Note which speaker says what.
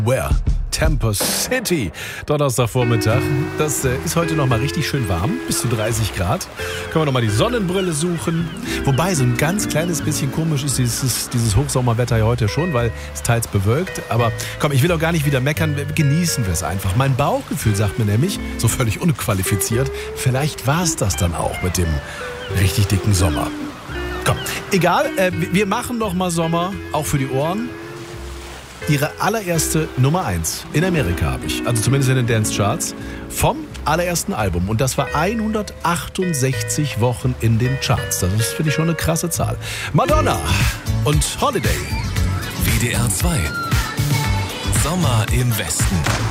Speaker 1: Where? Tampa City. Donnerstagvormittag. Das ist heute noch mal richtig schön warm. Bis zu 30 Grad. Können wir noch mal die Sonnenbrille suchen. Wobei so ein ganz kleines bisschen komisch ist dieses Hochsommerwetter ja heute schon, weil es teils bewölkt. Aber komm, ich will auch gar nicht wieder meckern. Genießen wir es einfach. Mein Bauchgefühl sagt mir nämlich, so völlig unqualifiziert, vielleicht war es das dann auch mit dem richtig dicken Sommer. Komm, egal. Wir machen noch mal Sommer, auch für die Ohren. Ihre allererste Nummer 1 in Amerika habe ich, also zumindest in den Dance-Charts, vom allerersten Album. Und das war 168 Wochen in den Charts. Das ist, finde ich, schon eine krasse Zahl. Madonna und Holiday.
Speaker 2: WDR 2. Sommer im Westen.